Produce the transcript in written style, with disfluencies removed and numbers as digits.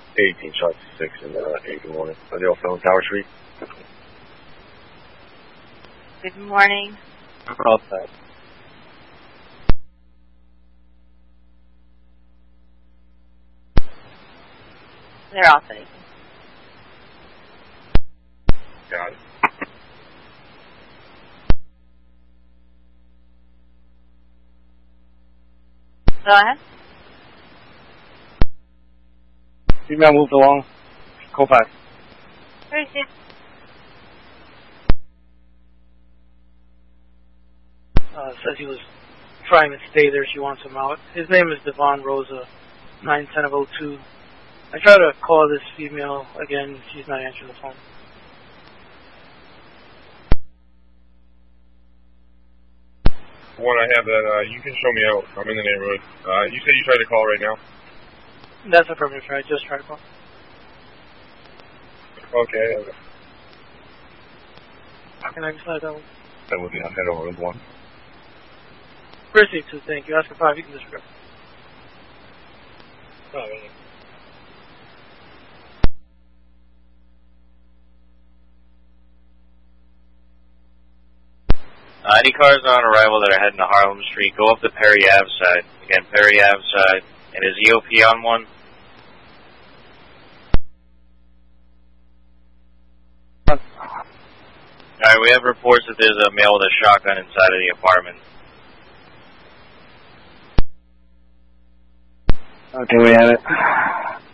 18 shots 6 and 8 in the morning. Are they all still in Tower Street? Good morning. We're all set. They're all set. Got it. Go ahead. Female moved along. Call back. Where is it? Says he was trying to stay there. She wants him out. His name is Devon Rosa, 910-02. I tried to call this female again. She's not answering the phone. One, I have that, you can show me out. I'm in the neighborhood. You said you tried to call right now? That's affirmative. I just tried to call. Okay. Can I decide that one? That would be on head over the one. Appreciate it, thank you. Ask for 5, you can disregard. Oh, really? Any cars on arrival that are heading to Harlem Street, go up the Perry Ave side. Again, Perry Ave side. And is EOP on one? Alright, we have reports that there's a male with a shotgun inside of the apartment. Okay, we have it.